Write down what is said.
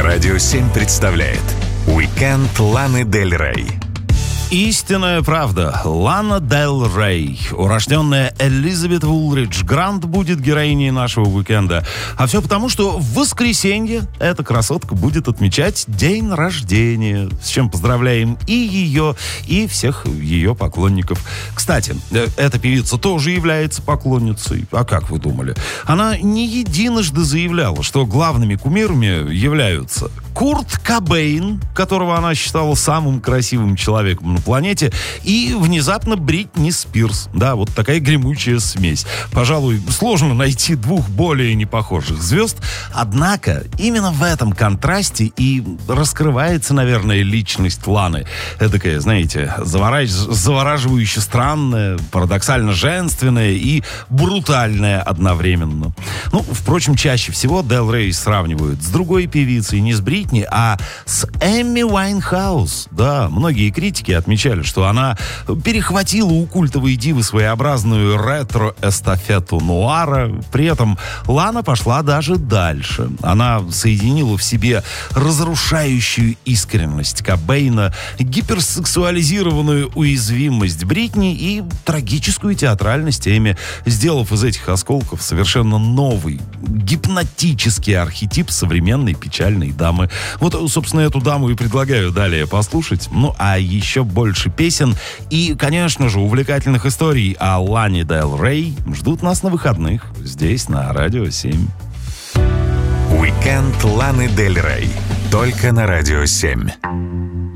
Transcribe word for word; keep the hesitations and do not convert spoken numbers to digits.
Радио семь представляет «Уикенд Ланы Дель Рей». Истинная правда. Лана Дель Рей, урожденная Элизабет Вулридж Грант, будет героиней нашего уикенда. А все потому, что в воскресенье эта красотка будет отмечать день рождения, с чем поздравляем и ее, и всех ее поклонников. Кстати, эта певица тоже является поклонницей. А как вы думали? Она не единожды заявляла, что главными кумирами являются Курт Кобейн, которого она считала самым красивым человеком на планете, и внезапно Бритни Спирс. Да, вот такая гремучая смесь. Пожалуй, сложно найти двух более непохожих звезд. Однако именно в этом контрасте и раскрывается, наверное, личность Ланы. Эдакая, знаете, завораж... завораживающе странная, парадоксально женственная и брутальная одновременно. Ну, впрочем, чаще всего Дель Рей сравнивают с другой певицей, не с Бритни, а с Эми Уайнхаус. Да, многие критики отмечали, что она перехватила у культовой дивы своеобразную ретро-эстафету нуара. При этом Лана пошла даже дальше. Она соединила в себе разрушающую искренность Кобейна, гиперсексуализированную уязвимость Бритни и трагическую театральность Эми, сделав из этих осколков совершенно новый, гипнотический архетип современной печальной дамы. Вот, собственно, эту даму и предлагаю далее послушать. Ну, а еще больше песен и, конечно же, увлекательных историй о Лане Дель Рей ждут нас на выходных здесь, на Радио семь. Уикенд Ланы Дель Рей. Только на Радио семь.